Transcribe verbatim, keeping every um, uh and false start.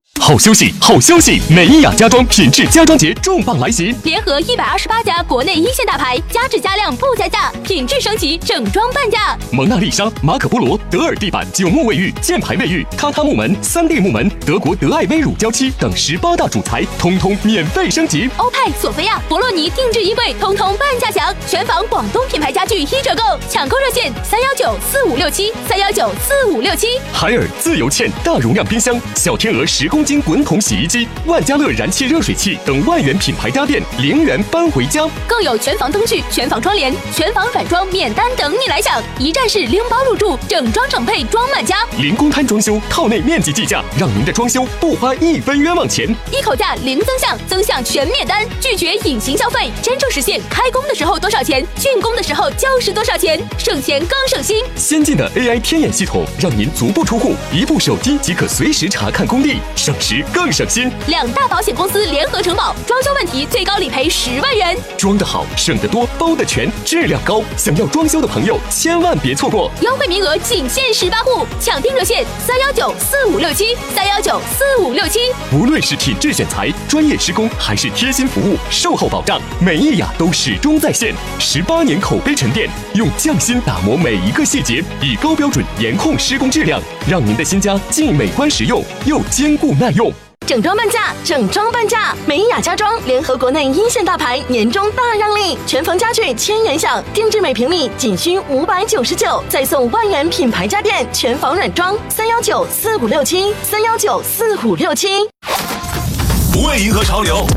好消息，好消息！美伊雅家装品质家装节重磅来袭， 联合一百二十八家国内一线大牌，加质加量不加价，品质升级，整装半价。 蒙娜丽莎、马可波罗、德尔地板、九木卫浴、箭牌卫浴、榻榻木门、三 D 木门、德国德爱微乳胶漆等十八大主材，通通免费升级。 欧派、索菲亚、博洛尼定制衣柜，通通半价享。全房广东品牌家具一折购，抢购热线三幺九四五六七三幺九四五六七。 海尔自由茜大容量冰箱、小天鹅十公斤滚筒洗衣机、万家乐燃气热水器等万元品牌家电零元搬回家， 更有全房灯具、全房窗帘、全房软装免单等你来抢，一站式拎包入住，整装整配装满家， 零公摊装修，套内面积计价，让您的装修不花一分冤枉钱。 一口价零增项，增项全免单，拒绝隐形消费，真正实现开工的时候多少钱，竣工的时候就是多少钱，省钱更省心。 先进的 A I 天眼系统，让您足不出户，一部手机即可随时查看工地，省时更省心。 两大保险公司联合承保，装修问题最高理赔十万元。 装得好，省得多，包得全，质量高。想要装修的朋友，千万别错过， 优惠名额仅限十八户，抢订热线三幺九四五六七三幺九四五六七。 无论是品质选材、专业施工，还是贴心服务、售后保障，美伊雅都始终在线。十八年口碑沉淀，用匠心打磨每一个细节，以高标准严控施工质量，让您的新家既美观实用，又坚固耐用。 整装半价，整装半价！美伊雅家装联合国内一线大牌，年终大让利，全房家具千元享，定制每平米仅需五百九十九，再送万元品牌家电，全房软装。三幺九四五六七三幺九四五六七。 不为迎合潮流，